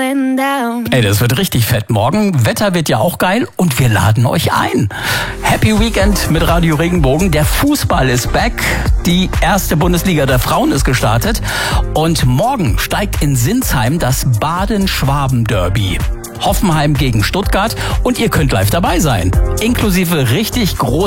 going down. Ey, das wird richtig fett morgen. Wetter wird ja auch geil und wir laden euch ein. Happy Weekend mit Radio Regenbogen. Der Fußball ist back. Die erste Bundesliga der Frauen ist gestartet. Und morgen steigt in Sinsheim das Baden-Schwaben-Derby. Hoffenheim gegen Stuttgart und ihr könnt live dabei sein. Inklusive richtig groß